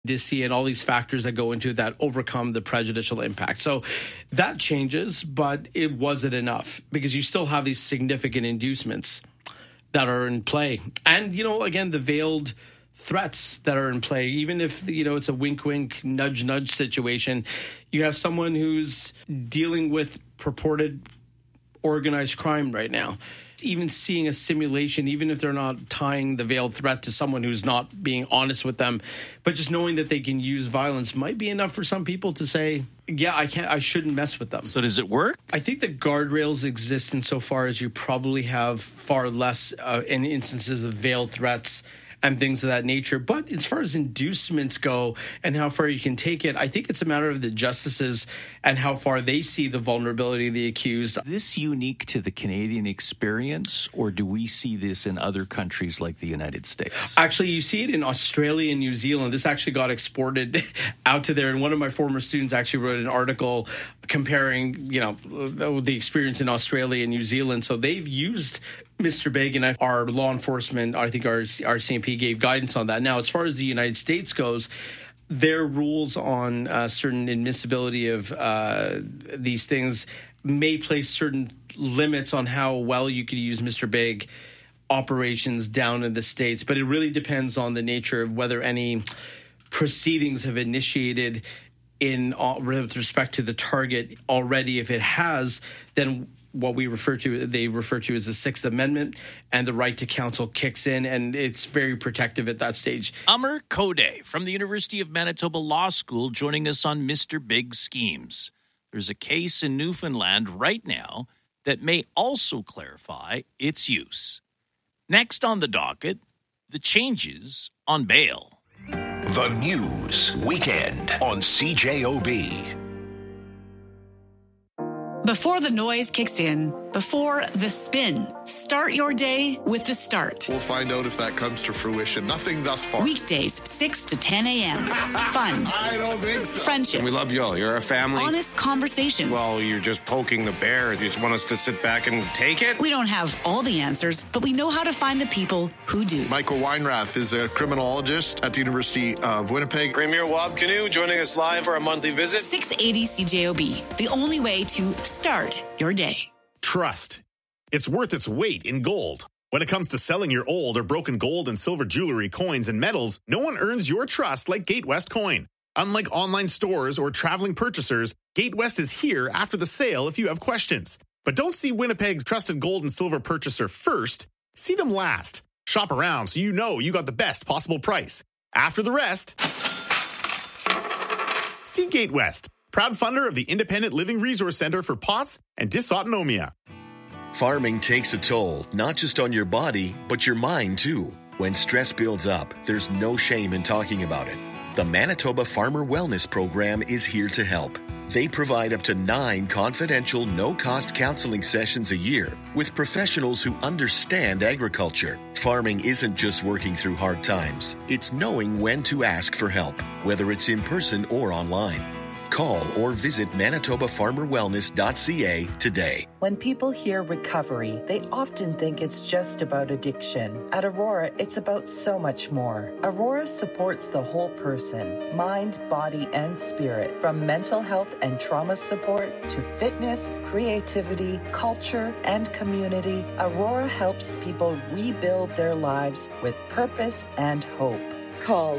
DC and all these factors that go into it that overcome the prejudicial impact. So that changes, but it wasn't enough because you still have these significant inducements that are in play. And, again, the veiled threats that are in play, even if, it's a wink, nudge situation, you have someone who's dealing with purported organized crime right now. Even seeing a simulation, even if they're not tying the veiled threat to someone who's not being honest with them, but just knowing that they can use violence might be enough for some people to say, yeah, I shouldn't mess with them. So does it work? I think the guardrails exist insofar as you probably have far less in instances of veiled threats and things of that nature. But as far as inducements go and how far you can take it, I think it's a matter of the justices and how far they see the vulnerability of the accused. Is this unique to the Canadian experience, or do we see this in other countries like the United States? Actually, you see it in Australia and New Zealand. This actually got exported out to there. And one of my former students actually wrote an article comparing, the experience in Australia and New Zealand. So they've used Mr. Big, and our law enforcement, I think our CMP gave guidance on that. Now, as far as the United States goes, their rules on certain admissibility of these things may place certain limits on how well you could use Mr. Big operations down in the States. But it really depends on the nature of whether any proceedings have initiated with respect to the target already. If it has, then what they refer to as the Sixth Amendment, and the right to counsel kicks in, and it's very protective at that stage. Amr Kode from the University of Manitoba Law School joining us on Mr. Big Schemes. There's a case in Newfoundland right now that may also clarify its use. Next on the docket, the changes on bail. The News Weekend on CJOB. Before the noise kicks in, before the spin, start your day with The Start. We'll find out if that comes to fruition. Nothing thus far. Weekdays, 6 to 10 a.m. Fun. I don't think so. Friendship. We love you all. You're our family. Honest conversation. Well, you're just poking the bear. You just want us to sit back and take it? We don't have all the answers, but we know how to find the people who do. Michael Weinrath is a criminologist at the University of Winnipeg. Premier Wab Canoe joining us live for a monthly visit. 680 CJOB, the only way to start your day. Trust. It's worth its weight in gold. When it comes to selling your old or broken gold and silver jewelry, coins, and metals, no one earns your trust like Gatewest Coin. Unlike online stores or traveling purchasers, Gatewest is here after the sale if you have questions. But don't see Winnipeg's trusted gold and silver purchaser first. See them last. Shop around so you know you got the best possible price. After the rest, see Gatewest, proud funder of the Independent Living Resource Center for POTS and Dysautonomia. Farming takes a toll, not just on your body, but your mind too. When stress builds up, there's no shame in talking about it. The Manitoba Farmer Wellness Program is here to help. They provide up to 9 confidential, no-cost counseling sessions a year with professionals who understand agriculture. Farming isn't just working through hard times. It's knowing when to ask for help, whether it's in person or online. Call or visit manitobafarmerwellness.ca today. When people hear recovery, they often think it's just about addiction. At Aurora, it's about so much more. Aurora supports the whole person, mind, body, and spirit. From mental health and trauma support to fitness, creativity, culture, and community, Aurora helps people rebuild their lives with purpose and hope. Call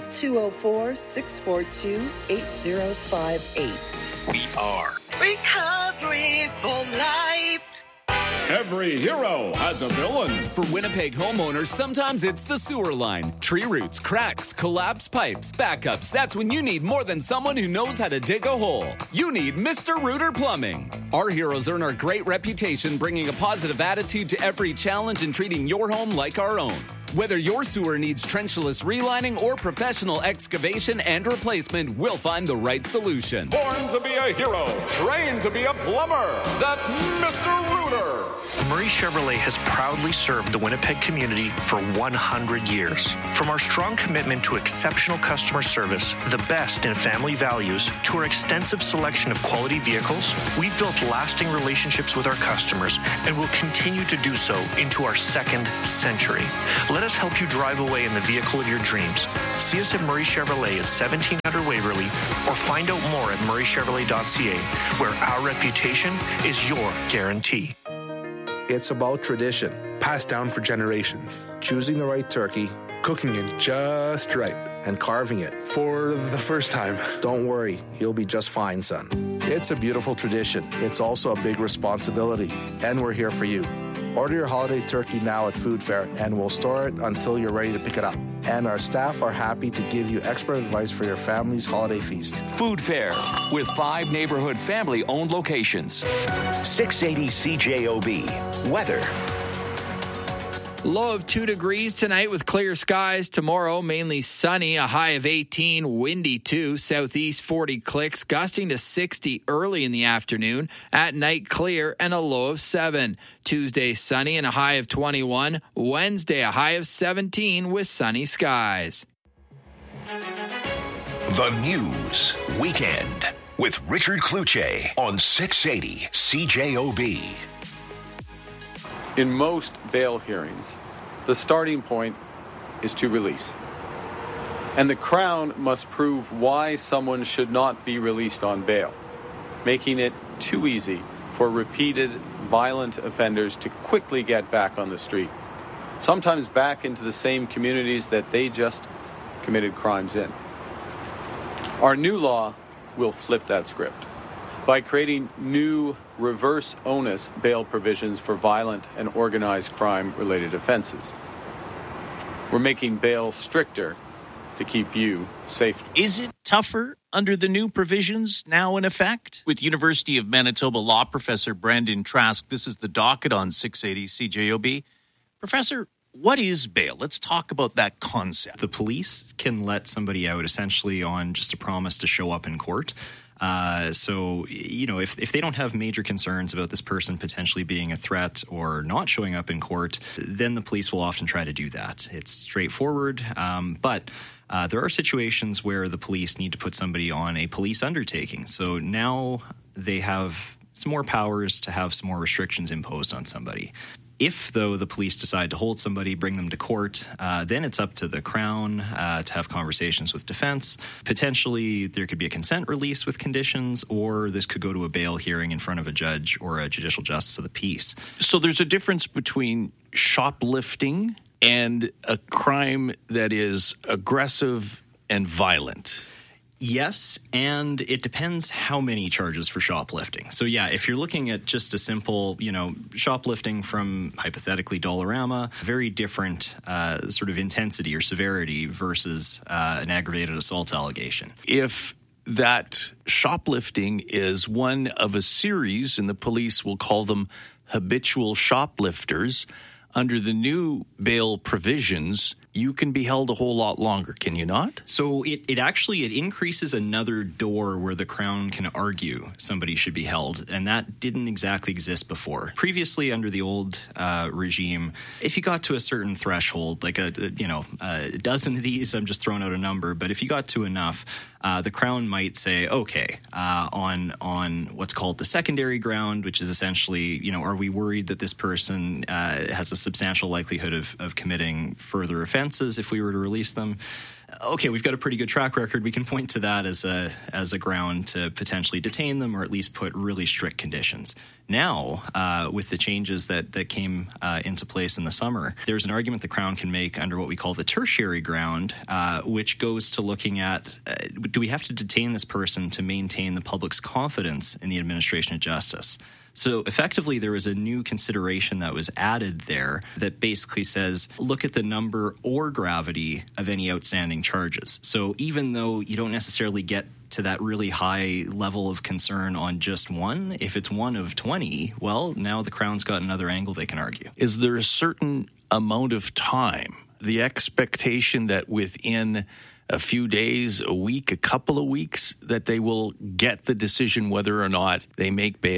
204-642-8058. We are Recovery for Life. Every hero has a villain. For Winnipeg homeowners, sometimes it's the sewer line. Tree roots, cracks, collapsed pipes, backups. That's when you need more than someone who knows how to dig a hole. You need Mr. Rooter Plumbing. Our heroes earn our great reputation, bringing a positive attitude to every challenge and treating your home like our own. Whether your sewer needs trenchless relining or professional excavation and replacement, we'll find the right solution. Born to be a hero, trained to be a plumber. That's Mr. Rooter. Murray Chevrolet has proudly served the Winnipeg community for 100 years. From our strong commitment to exceptional customer service, the best in family values, to our extensive selection of quality vehicles, we've built lasting relationships with our customers and will continue to do so into our second century. Let us help you drive away in the vehicle of your dreams. See us at Murray Chevrolet at 1700 Waverly or find out more at murraychevrolet.ca, where our reputation is your guarantee. It's about tradition, passed down for generations. Choosing the right turkey, cooking it just right, and carving it for the first time. Don't worry, you'll be just fine, son. It's a beautiful tradition. It's also a big responsibility, and we're here for you. Order your holiday turkey now at Food Fair, and we'll store it until you're ready to pick it up. And our staff are happy to give you expert advice for your family's holiday feast. Food Fair, with 5 neighborhood family-owned locations. 680 CJOB. Weather. Low of 2 degrees tonight with clear skies. Tomorrow, mainly sunny, a high of 18, windy too. Southeast 40 clicks, gusting to 60 early in the afternoon. At night, clear and a low of 7. Tuesday, sunny and a high of 21. Wednesday, a high of 17 with sunny skies. The News Weekend with Richard Kluche on 680 CJOB. In most bail hearings, the starting point is to release. And the Crown must prove why someone should not be released on bail, making it too easy for repeated violent offenders to quickly get back on the street, sometimes back into the same communities that they just committed crimes in. Our new law will flip that script by creating new reverse onus bail provisions for violent and organized crime-related offenses. We're making bail stricter to keep you safe. Is it tougher under the new provisions now in effect? With University of Manitoba Law Professor Brandon Trask, this is the docket on 680 CJOB. Professor, what is bail? Let's talk about that concept. The police can let somebody out essentially on just a promise to show up in court. So, you know, if they don't have major concerns about this person potentially being a threat or not showing up in court, then the police will often try to do that. It's straightforward, but there are situations where the police need to put somebody on a police undertaking. So now they have some more powers to have some more restrictions imposed on somebody. If, though, the police decide to hold somebody, bring them to court, then it's up to the Crown to have conversations with defense. Potentially, there could be a consent release with conditions, or this could go to a bail hearing in front of a judge or a judicial justice of the peace. So there's a difference between shoplifting and a crime that is aggressive and violent. Yes, and it depends how many charges for shoplifting. So, yeah, if you're looking at just a simple, shoplifting from, hypothetically, Dollarama, very different sort of intensity or severity versus an aggravated assault allegation. If that shoplifting is one of a series, and the police will call them habitual shoplifters, under the new bail provisions, you can be held a whole lot longer, can you not? So it actually increases another door where the Crown can argue somebody should be held, and that didn't exactly exist before. Previously, under the old regime, if you got to a certain threshold, like a dozen of these, I'm just throwing out a number, but if you got to enough, the Crown might say, okay, on what's called the secondary ground, which is essentially, are we worried that this person has a substantial likelihood of committing further offenses if we were to release them? Okay, we've got a pretty good track record. We can point to that as a ground to potentially detain them or at least put really strict conditions. Now, with the changes that came into place in the summer, there's an argument the Crown can make under what we call the tertiary ground, which goes to looking at, do we have to detain this person to maintain the public's confidence in the administration of justice? So effectively, there was a new consideration that was added there that basically says, look at the number or gravity of any outstanding charges. So even though you don't necessarily get to that really high level of concern on just one, if it's one of 20, well, now the Crown's got another angle they can argue. Is there a certain amount of time, the expectation that within a few days, a week, a couple of weeks, that they will get the decision whether or not they make bail?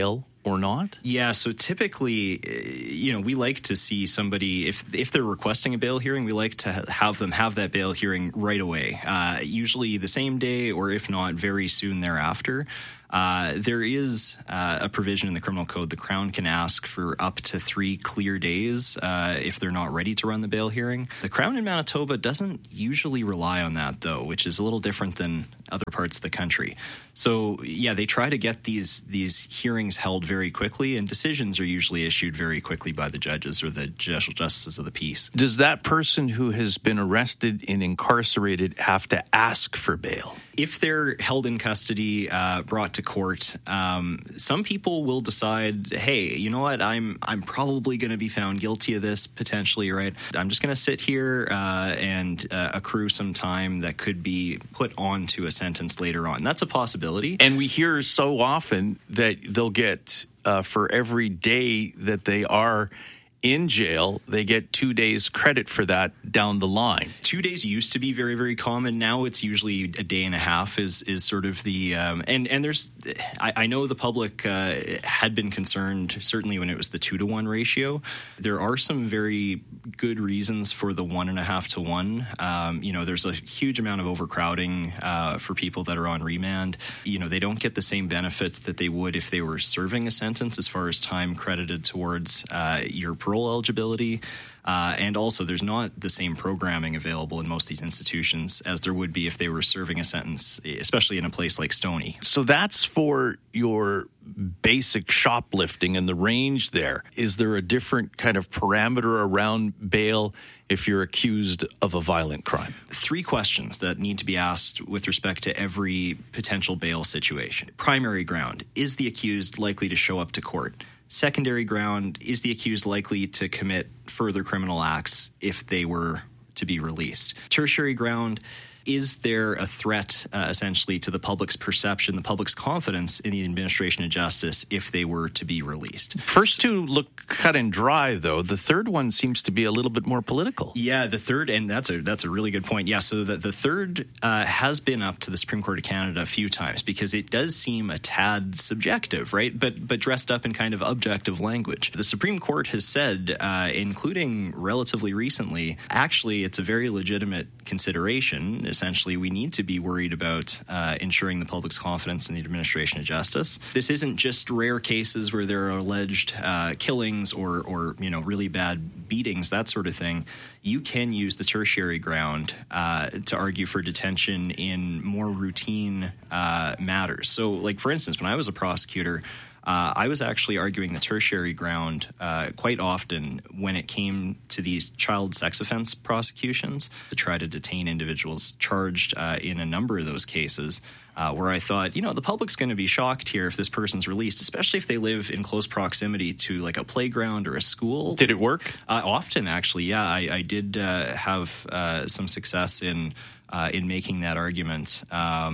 or not? Yeah, so typically, we like to see somebody, if they're requesting a bail hearing, we like to have them have that bail hearing right away, usually the same day or if not, very soon thereafter. There is a provision in the criminal code. The Crown can ask for up to 3 clear days if they're not ready to run the bail hearing. The Crown in Manitoba doesn't usually rely on that, though, which is a little different than other parts of the country. So, yeah, they try to get these hearings held very quickly, and decisions are usually issued very quickly by the judges or the judicial justices of the peace. Does that person who has been arrested and incarcerated have to ask for bail? If they're held in custody, brought to court, some people will decide, hey, you know what, I'm probably going to be found guilty of this, potentially, right? I'm just going to sit here and accrue some time that could be put onto a sentence later on. That's a possibility. And we hear so often that they'll get, for every day that they are in jail, they get 2 days credit for that down the line. 2 days used to be very, very common. Now it's usually a day and a half is sort of the and there's I know the public had been concerned certainly when it was the 2-to-1 ratio. There are some very good reasons for the 1.5 to 1. There's a huge amount of overcrowding for people that are on remand. They don't get the same benefits that they would if they were serving a sentence as far as time credited towards your parole eligibility. And also, there's not the same programming available in most of these institutions as there would be if they were serving a sentence, especially in a place like Stoney. So that's for your basic shoplifting and the range there. Is there a different kind of parameter around bail if you're accused of a violent crime? 3 questions that need to be asked with respect to every potential bail situation. Primary ground, is the accused likely to show up to court? Secondary ground, is the accused likely to commit further criminal acts if they were to be released? Tertiary ground, is there a threat essentially to the public's perception, the public's confidence in the administration of justice if they were to be released? First 2 look cut and dry, though. The third one seems to be a little bit more political. Yeah, the third, and that's a really good point. Yeah, so the third has been up to the Supreme Court of Canada a few times because it does seem a tad subjective, right? But dressed up in kind of objective language. The Supreme Court has said, including relatively recently, actually it's a very legitimate consideration. Essentially, we need to be worried about ensuring the public's confidence in the administration of justice. This isn't just rare cases where there are alleged killings or really bad beatings, that sort of thing. You can use the tertiary ground to argue for detention in more routine matters. So, like, for instance, when I was a prosecutor, I was actually arguing the tertiary ground quite often when it came to these child sex offense prosecutions to try to detain individuals charged in a number of those cases where I thought, the public's going to be shocked here if this person's released, especially if they live in close proximity to like a playground or a school. Did it work? Often, actually, yeah. I did have some success in making that argument.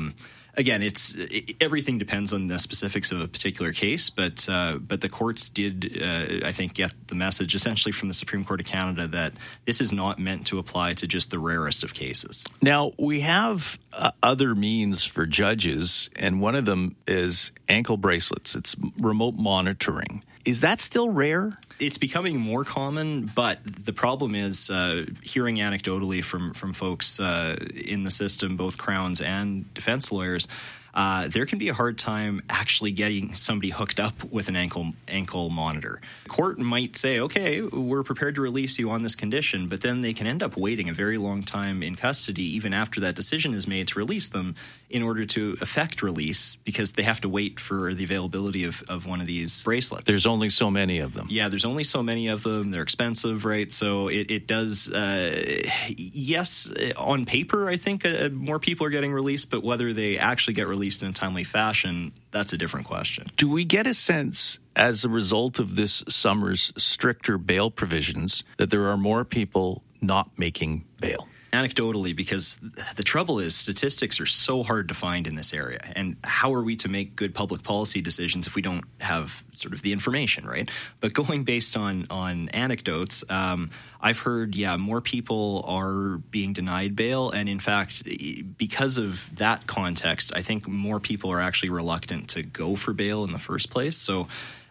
Again, everything depends on the specifics of a particular case, but the courts did, I think, get the message essentially from the Supreme Court of Canada that this is not meant to apply to just the rarest of cases. Now, we have other means for judges, and one of them is ankle bracelets. It's remote monitoring. Is that still rare? It's becoming more common, but the problem is hearing anecdotally from folks in the system, both Crowns and defense lawyers, there can be a hard time actually getting somebody hooked up with an ankle monitor. The court might say, okay, we're prepared to release you on this condition, but then they can end up waiting a very long time in custody even after that decision is made to release them in order to effect release because they have to wait for the availability of one of these bracelets. There's only so many of them. Yeah, there's only so many of them. They're expensive, right? So it does, yes, on paper, I think more people are getting released, but whether they actually get released in a timely fashion, that's a different question. Do we get a sense as a result of this summer's stricter bail provisions that there are more people not making bail? Anecdotally, because the trouble is statistics are so hard to find in this area. And how are we to make good public policy decisions if we don't have sort of the information, right? But going based on anecdotes, I've heard, more people are being denied bail. And in fact, because of that context, I think more people are actually reluctant to go for bail in the first place. So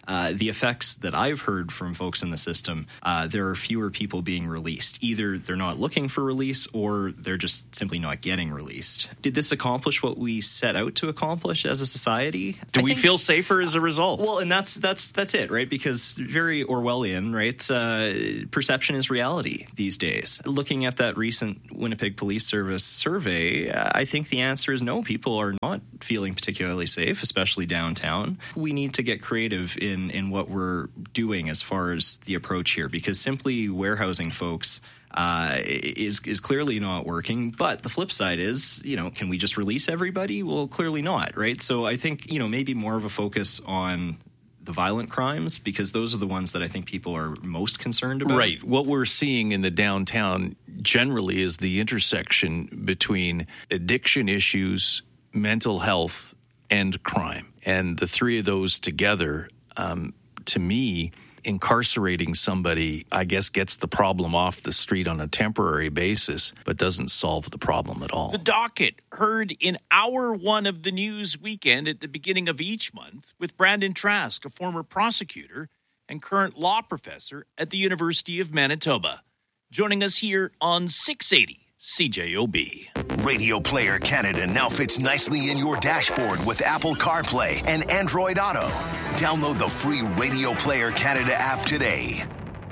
the effects that I've heard from folks in the system, there are fewer people being released. Either they're not looking for release or they're just simply not getting released. Did this accomplish what we set out to accomplish as a society? Do we feel safer as a result? Well, and that's it, right? Because very Orwellian, right? Perception is reality these days. Looking at that recent Winnipeg Police Service survey, I think the answer is no. People are not feeling particularly safe, especially downtown. We need to get creative in what we're doing as far as the approach here, because simply warehousing folks is clearly not working. But the flip side is, can we just release everybody? Well, clearly not, right? So I think, maybe more of a focus on the violent crimes, because those are the ones that I think people are most concerned about. Right. What we're seeing in the downtown generally is the intersection between addiction issues, mental health, and crime. And the three of those together, to me, incarcerating somebody, I guess, gets the problem off the street on a temporary basis, but doesn't solve the problem at all. The Docket, heard in Hour 1 of the News Weekend at the beginning of each month with Brandon Trask, a former prosecutor and current law professor at the University of Manitoba. Joining us here on 680 CJOB. Radio Player Canada now fits nicely in your dashboard with Apple CarPlay and Android Auto. Download the free Radio Player Canada app today.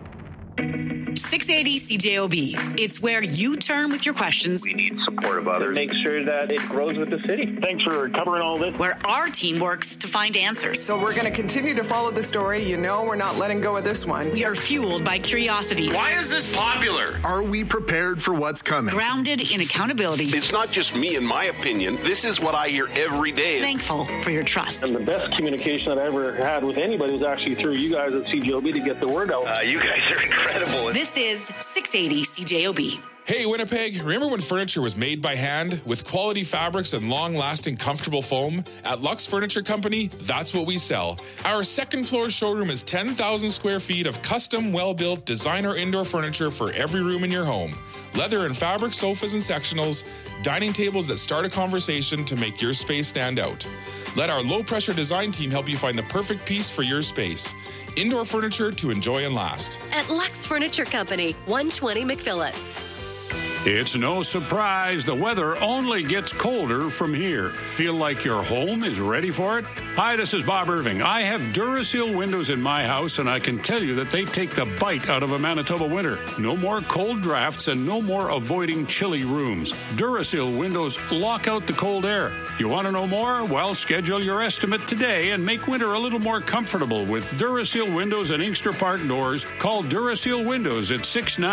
680 CJOB. It's where you turn with your questions. We need support of others. Make sure that it grows with the city. Thanks for covering all this. Where our team works to find answers. So we're going to continue to follow the story. We're not letting go of this one. We are fueled by curiosity. Why is this popular? Are we prepared for what's coming? Grounded in accountability. It's not just me and my opinion. This is what I hear every day. Thankful for your trust. And the best communication that I ever had with anybody was actually through you guys at CJOB to get the word out. You guys are incredible. This is 680 CJOB. Hey, Winnipeg, remember when furniture was made by hand with quality fabrics and long-lasting comfortable foam? At Lux Furniture Company, that's what we sell. Our second floor showroom is 10,000 square feet of custom, well-built designer indoor furniture for every room in your home. Leather and fabric sofas and sectionals, dining tables that start a conversation to make your space stand out. Let our low-pressure design team help you find the perfect piece for your space. Indoor furniture to enjoy and last. At Lux Furniture Company, 120 McPhillips. It's no surprise the weather only gets colder from here. Feel like your home is ready for it? Hi, this is Bob Irving. I have Duraseal windows in my house, and I can tell you that they take the bite out of a Manitoba winter. No more cold drafts and no more avoiding chilly rooms. Duraseal windows lock out the cold air. You want to know more? Well, schedule your estimate today and make winter a little more comfortable with Duraseal windows and Inkster Park doors. Call Duraseal Windows at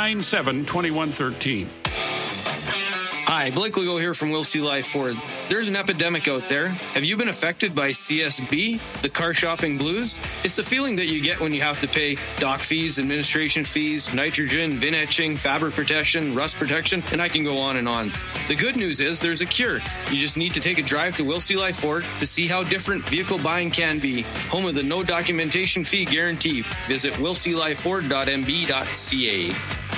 697-2113. Hi, Blake Legault here from Will C. Life Ford. There's an epidemic out there. Have you been affected by CSB, the car shopping blues? It's the feeling that you get when you have to pay dock fees, administration fees, nitrogen, VIN etching, fabric protection, rust protection, and I can go on and on. The good news is there's a cure. You just need to take a drive to Will C. Life Ford to see how different vehicle buying can be. Home of the no documentation fee guarantee. Visit willclifeford.mb.ca.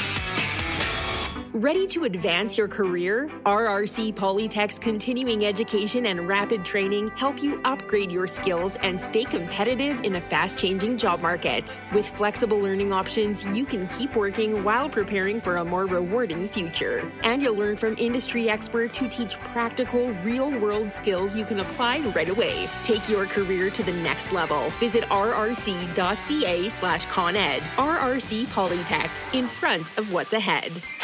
Ready to advance your career? RRC Polytech's continuing education and rapid training help you upgrade your skills and stay competitive in a fast-changing job market. With flexible learning options, you can keep working while preparing for a more rewarding future. And you'll learn from industry experts who teach practical, real-world skills you can apply right away. Take your career to the next level. Visit rrc.ca/ConEd. RRC Polytech, in front of what's ahead.